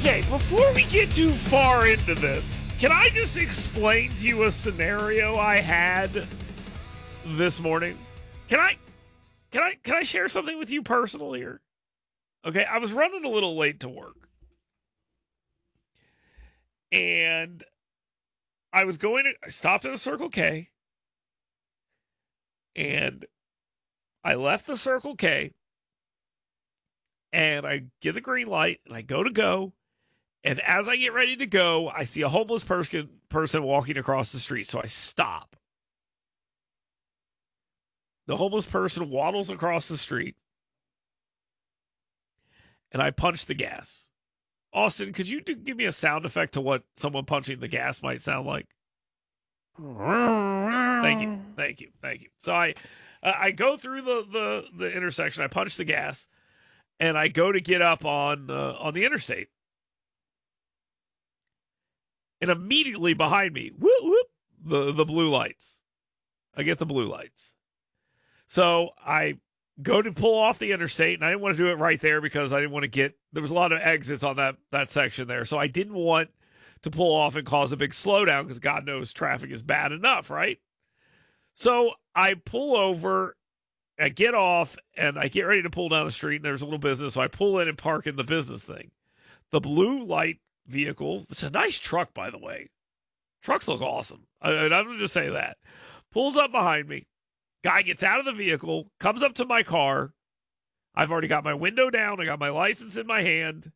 Okay, before we get too far into this, can I just explain to you a scenario I had this morning? Can I share something with you personally here? Okay, I was running a little late to work. And I stopped at a Circle K. And I left the Circle K. And I get the green light and I go. And as I get ready to go, I see a homeless person walking across the street. So I stop. The homeless person waddles across the street. And I punch the gas. Austin, could you give me a sound effect to what someone punching the gas might sound like? Thank you. So I go through the intersection. I punch the gas. And I go to get up on the interstate. And immediately behind me, whoop, whoop, the blue lights. I get the blue lights. So I go to pull off the interstate, and I didn't want to do it right there because I didn't want to there was a lot of exits on that section there. So I didn't want to pull off and cause a big slowdown because God knows traffic is bad enough, right? So I pull over, I get off, and I get ready to pull down the street, and there's a little business, so I pull in and park in the business thing. The blue light vehicle, it's a nice truck, by the way. Trucks look awesome. I'm going to just say that. Pulls up behind me. Guy gets out of the vehicle, comes up to my car. I've already got my window down. I got my license in my hand.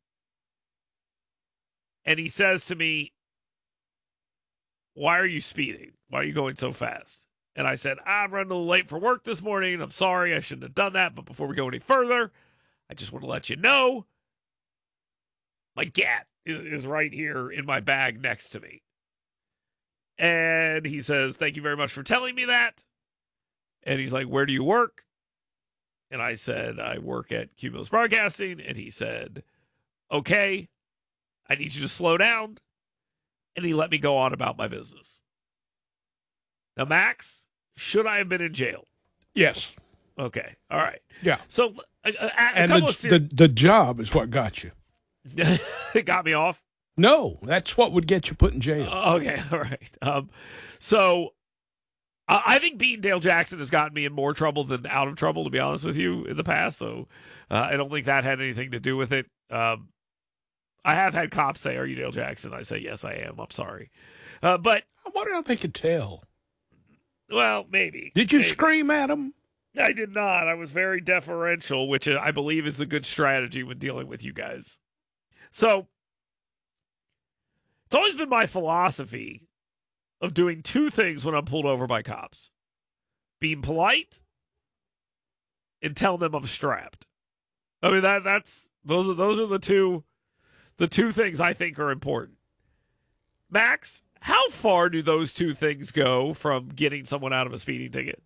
And he says to me, "Why are you speeding? Why are you going so fast?" And I said, "I'm running a little late for work this morning. I'm sorry. I shouldn't have done that. But before we go any further, I just want to let you know my gat is right here in my bag next to me." And he says, "Thank you very much for telling me that." And he's like, "Where do you work?" And I said, "I work at Cumulus Broadcasting." And he said, "Okay, I need you to slow down." And he let me go on about my business. Now, Max, should I have been in jail? Yes. Okay. All right. Yeah. So, the job is what got you. It got me off? No, that's what would get you put in jail. Okay. All right. So, I think beating Dale Jackson has gotten me in more trouble than out of trouble, to be honest with you, in the past. So, I don't think that had anything to do with it. I have had cops say, "Are you Dale Jackson?" I say, "Yes, I am. I'm sorry." But I wonder if they could tell. Well, maybe. Did you scream at him? I did not. I was very deferential, which I believe is a good strategy when dealing with you guys. So, it's always been my philosophy of doing two things when I'm pulled over by cops: being polite and telling them I'm strapped. I mean, those are the two things I think are important. Max, how far do those two things go from getting someone out of a speeding ticket?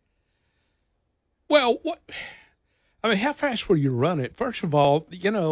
Well, how fast will you run it? First of all,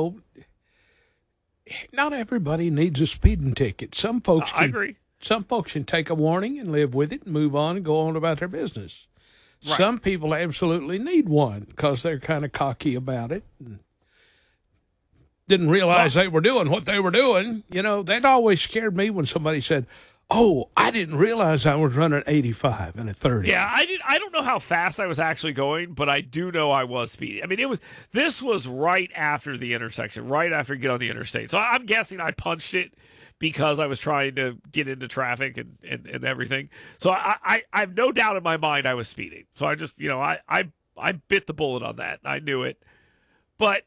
not everybody needs a speeding ticket. Some folks I agree. Some folks can take a warning and live with it and move on and go on about their business. Right. Some people absolutely need one because they're kind of cocky about it and didn't realize they were doing what they were doing. That always scared me when somebody said, "Oh, I didn't realize I was running 85 and a 30. Yeah, I don't know how fast I was actually going, but I do know I was speeding. I mean, this was right after the intersection, right after you get on the interstate. So I'm guessing I punched it because I was trying to get into traffic and everything. So I have no doubt in my mind I was speeding. So I just, I bit the bullet on that. I knew it. But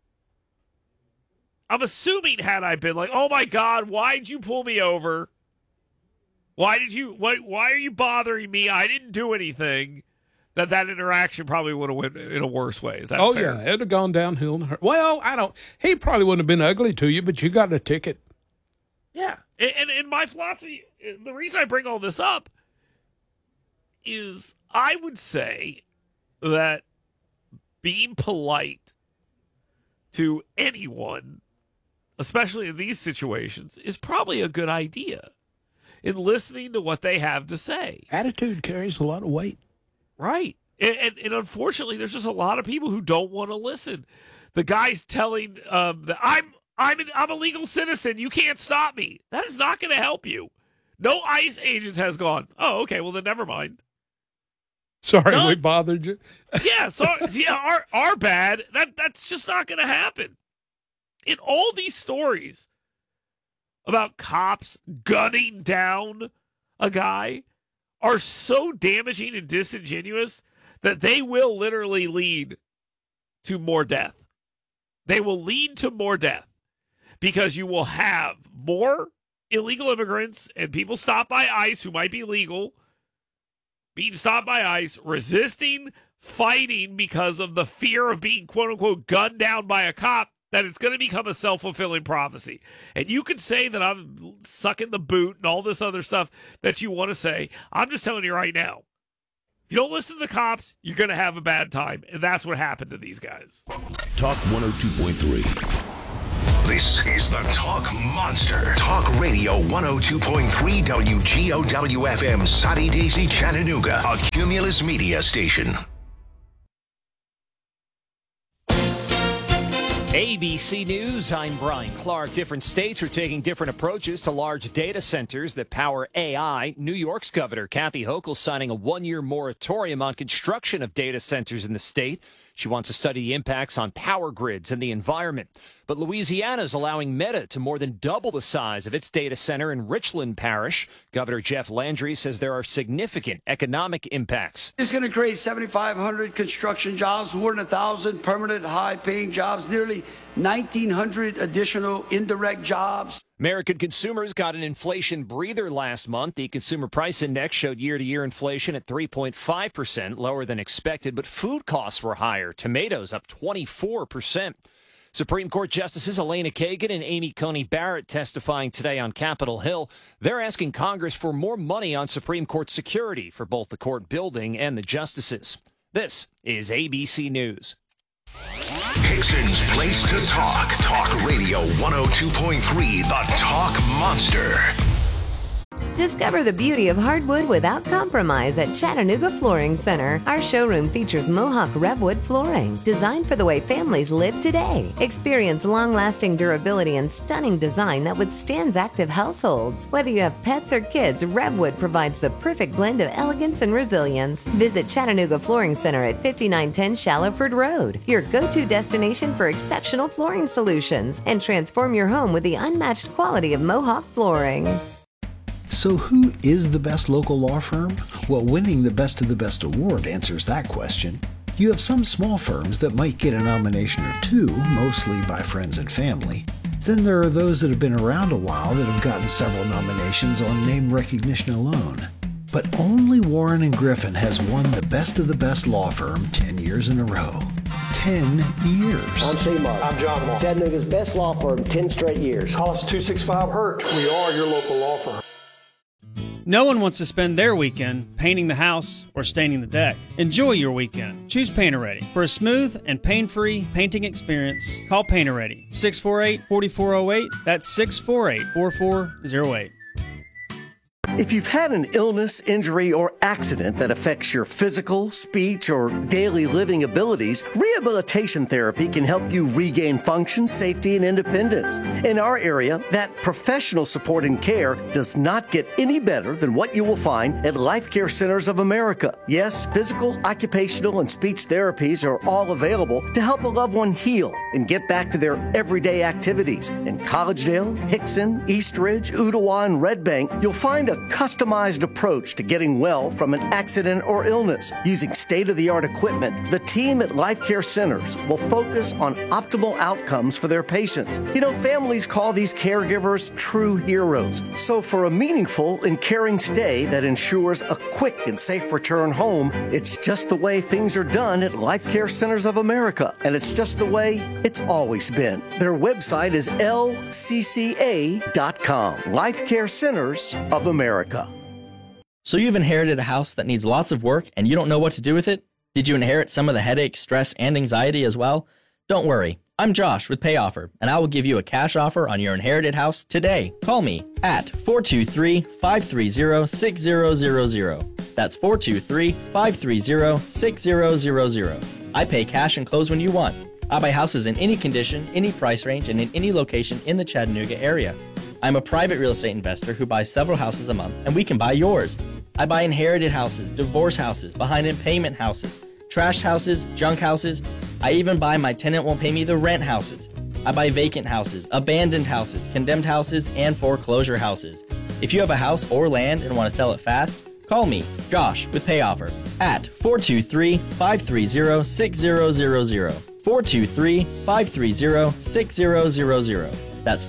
I'm assuming had I been like, "Oh my God, why'd you pull me over? Why are you bothering me? I didn't do anything," that interaction probably would have went in a worse way. Is that fair? Yeah, it'd have gone downhill. Well, he probably wouldn't have been ugly to you, but you got a ticket. Yeah. And in my philosophy, the reason I bring all this up is I would say that being polite to anyone, especially in these situations, is probably a good idea in listening to what they have to say. Attitude carries a lot of weight. Right. And unfortunately, there's just a lot of people who don't want to listen. The guy's telling that I'm a legal citizen. You can't stop me. That is not going to help you. No ICE agent has gone, oh, okay, well, then never mind. Sorry we bothered you. Yeah, our bad. That's just not going to happen. In all these stories about cops gunning down a guy are so damaging and disingenuous that they will literally lead to more death. They will lead to more death because you will have more illegal immigrants and people stopped by ICE who might be legal, being stopped by ICE, resisting, fighting because of the fear of being, quote unquote, gunned down by a cop, that it's going to become a self-fulfilling prophecy. And you can say that I'm sucking the boot and all this other stuff that you want to say. I'm just telling you right now, if you don't listen to the cops, you're going to have a bad time. And that's what happened to these guys. Talk 102.3. This is the Talk Monster. Talk Radio 102.3 WGOW-FM, Soddy Daisy, Chattanooga, a Cumulus Media station. ABC News, I'm Brian Clark. Different states are taking different approaches to large data centers that power AI. New York's Governor Kathy Hochul signing a one-year moratorium on construction of data centers in the state. She wants to study the impacts on power grids and the environment. But Louisiana's allowing Meta to more than double the size of its data center in Richland Parish. Governor Jeff Landry says there are significant economic impacts. It's going to create 7,500 construction jobs, more than 1,000 permanent high-paying jobs, nearly 1,900 additional indirect jobs. American consumers got an inflation breather last month. The Consumer Price Index showed year-to-year inflation at 3.5%, lower than expected, but food costs were higher. Tomatoes up 24%. Supreme Court Justices Elena Kagan and Amy Coney Barrett testifying today on Capitol Hill. They're asking Congress for more money on Supreme Court security for both the court building and the justices. This is ABC News. Hickson's place to talk. Talk Radio 102.3, the Talk Monster. Discover the beauty of hardwood without compromise at Chattanooga Flooring Center. Our showroom features Mohawk Revwood flooring, designed for the way families live today. Experience long-lasting durability and stunning design that withstands active households. Whether you have pets or kids, Revwood provides the perfect blend of elegance and resilience. Visit Chattanooga Flooring Center at 5910 Shallowford Road, your go-to destination for exceptional flooring solutions, and transform your home with the unmatched quality of Mohawk flooring. So who is the best local law firm? Well, winning the Best of the Best award answers that question. You have some small firms that might get a nomination or two, mostly by friends and family. Then there are those that have been around a while that have gotten several nominations on name recognition alone. But only Warren & Griffin has won the Best of the Best law firm 10 years in a row. 10 years. I'm C-Mark. I'm John Mark. Chattanooga's best law firm, 10 straight years. Call us 265-HURT. We are your local law firm. No one wants to spend their weekend painting the house or staining the deck. Enjoy your weekend. Choose Painter-Ready. For a smooth and pain-free painting experience, call Painter-Ready. 648-4408. That's 648-4408. If you've had an illness, injury, or accident that affects your physical, speech, or daily living abilities, rehabilitation therapy can help you regain function, safety, and independence. In our area, that professional support and care does not get any better than what you will find at Life Care Centers of America. Yes, physical, occupational, and speech therapies are all available to help a loved one heal and get back to their everyday activities. In Collegedale, Hickson, Eastridge, Ooltewah, and Red Bank, you'll find a customized approach to getting well from an accident or illness. Using state-of-the-art equipment, the team at Life Care Centers will focus on optimal outcomes for their patients. You know, families call these caregivers true heroes. So for a meaningful and caring stay that ensures a quick and safe return home, it's just the way things are done at Life Care Centers of America. And it's just the way it's always been. Their website is lcca.com. Life Care Centers of America. So you've inherited a house that needs lots of work and you don't know what to do with it? Did you inherit some of the headache, stress, and anxiety as well? Don't worry. I'm Josh with PayOffer, and I will give you a cash offer on your inherited house today. Call me at 423-530-6000. That's 423-530-6000. I pay cash and close when you want. I buy houses in any condition, any price range, and in any location in the Chattanooga area. I'm a private real estate investor who buys several houses a month, and we can buy yours. I buy inherited houses, divorce houses, behind in payment houses, trashed houses, junk houses. I even buy my tenant won't pay me the rent houses. I buy vacant houses, abandoned houses, condemned houses, and foreclosure houses. If you have a house or land and want to sell it fast, call me, Josh, with Pay Offer at 423-530-6000. 423-530-6000. That's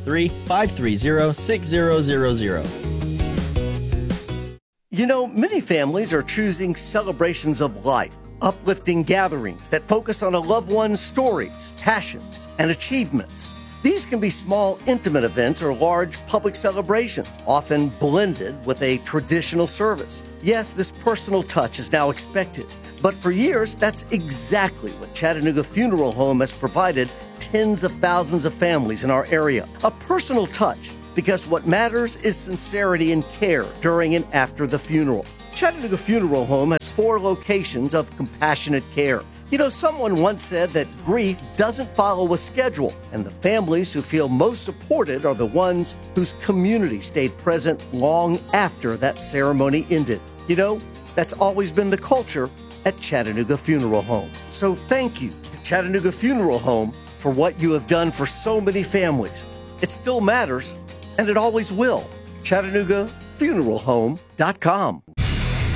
423-530-6000. You know, many families are choosing celebrations of life, uplifting gatherings that focus on a loved one's stories, passions, and achievements. These can be small, intimate events or large public celebrations, often blended with a traditional service. Yes, this personal touch is now expected, but for years, that's exactly what Chattanooga Funeral Home has provided tens of thousands of families in our area. A personal touch, because what matters is sincerity and care during and after the funeral. Chattanooga Funeral Home has 4 locations of compassionate care. You know, someone once said that grief doesn't follow a schedule, and the families who feel most supported are the ones whose community stayed present long after that ceremony ended. You know, that's always been the culture at Chattanooga Funeral Home. So thank you to Chattanooga Funeral Home for what you have done for so many families. It still matters, and it always will. ChattanoogaFuneralHome.com.